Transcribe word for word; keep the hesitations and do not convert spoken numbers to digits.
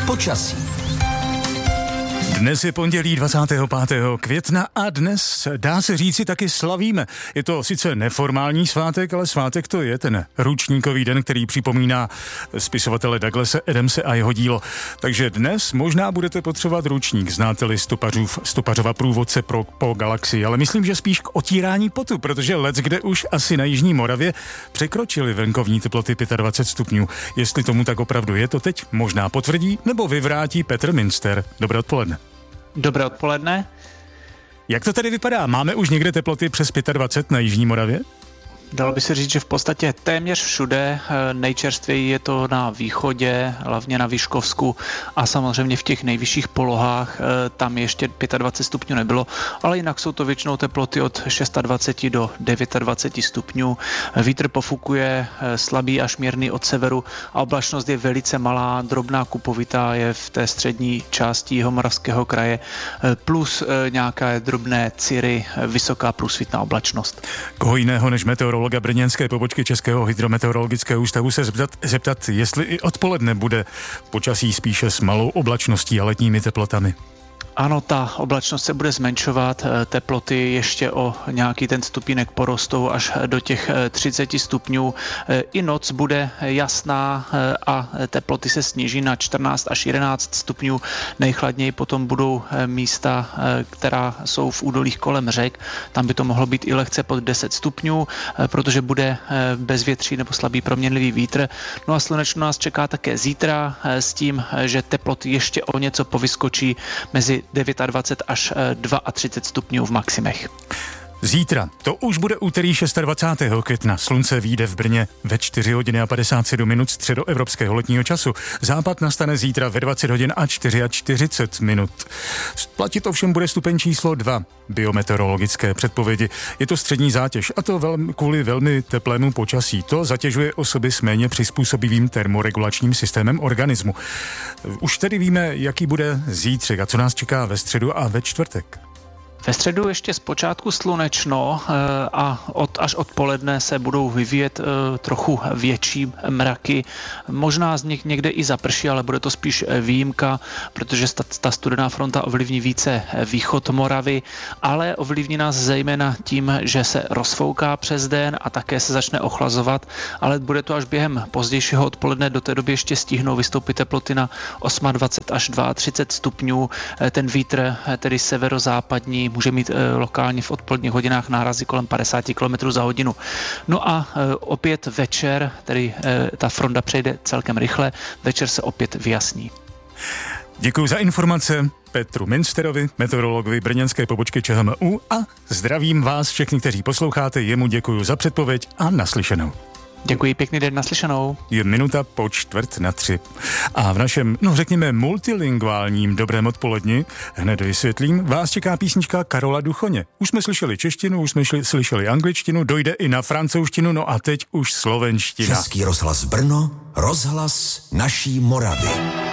Počasí. Dnes je pondělí dvacátého pátého května a dnes, dá se říci, taky slavíme. Je to sice neformální svátek, ale svátek to je, ten ručníkový den, který připomíná spisovatele Douglase Adamse a jeho dílo. Takže dnes možná budete potřebovat ručník, znáte-li stopařův, stopařova průvodce pro, po galaxii, ale myslím, že spíš k otírání potu, protože leckde už asi na jižní Moravě překročili venkovní teploty dvacet pět stupňů. Jestli tomu tak opravdu je, to teď možná potvrdí nebo vyvrátí Petr Minster. Dobré odpoledne. Dobré odpoledne. Jak to tady vypadá? Máme už někde teploty přes dvacet pět na jižní Moravě? Dalo by se říct, že v podstatě téměř všude. Nejčerstvěji je to na východě, hlavně na Vyškovsku a samozřejmě v těch nejvyšších polohách. Tam ještě dvacet pět stupňů nebylo, ale jinak jsou to většinou teploty od dvacet šest do dvacet devět stupňů. Vítr pofukuje slabý až mírný od severu a oblačnost je velice malá, drobná kupovitá je v té střední části Jihomoravského kraje, plus nějaké drobné ciry, vysoká průsvitná oblačnost. Koho jiného než meteorologa brněnské pobočky Českého hydrometeorologického ústavu se zeptat, zeptat, jestli i odpoledne bude počasí spíše s malou oblačností a letními teplotami. Ano, ta oblačnost se bude zmenšovat, teploty ještě o nějaký ten stupínek porostou až do těch třicet stupňů. I noc bude jasná a teploty se sníží na čtrnáct až jedenáct stupňů. Nejchladněji potom budou místa, která jsou v údolích kolem řek. Tam by to mohlo být i lehce pod deset stupňů, protože bude bezvětří nebo slabý proměnlivý vítr. No a slunečno nás čeká také zítra s tím, že teploty ještě o něco povyskočí mezi dvacet devět až třicet dva stupňů v maximech. Zítra, to už bude úterý dvacátého šestého května. Slunce vyjde v Brně ve čtyři hodiny a padesát sedm minut středoevropského letního času. Západ nastane zítra ve dvacet hodin a čtyřicet čtyři minut. Platit ovšem bude stupeň číslo dva biometeorologické předpovědi. Je to střední zátěž a to velmi, kvůli velmi teplému počasí. To zatěžuje osoby s méně přizpůsobivým termoregulačním systémem organismu. Už tedy víme, jaký bude zítřek a co nás čeká ve středu a ve čtvrtek. Ve středu ještě zpočátku slunečno a od, až odpoledne se budou vyvíjet trochu větší mraky. Možná z nich někde i zaprší, ale bude to spíš výjimka, protože ta, ta studená fronta ovlivní více východ Moravy, ale ovlivní nás zejména tím, že se rozfouká přes den a také se začne ochlazovat, ale bude to až během pozdějšího odpoledne. Do té doby ještě stihnou vystoupit teploty na dvacet osm až třicet dva stupňů. Ten vítr, tedy severozápadní, může mít e, lokálně v odpoledních hodinách nárazy kolem padesát kilometrů za hodinu. No a e, opět večer, tedy e, ta fronta přejde celkem rychle, večer se opět vyjasní. Děkuji za informace Petru Minsterovi, meteorologovi brněnské pobočky ČHMÚ a zdravím vás všechny, kteří posloucháte, jemu děkuji za předpověď a naslyšenou. Děkuji, pěkný den, naslyšenou. Je minuta po čtvrt na tři. A v našem, no řekněme, multilingválním dobrém odpoledni, hned vysvětlím, vás čeká písnička Karola Duchoně. Už jsme slyšeli češtinu, už jsme šli, slyšeli angličtinu, dojde i na francouzštinu, no a teď už slovenština. Český rozhlas Brno, rozhlas naší Moravy.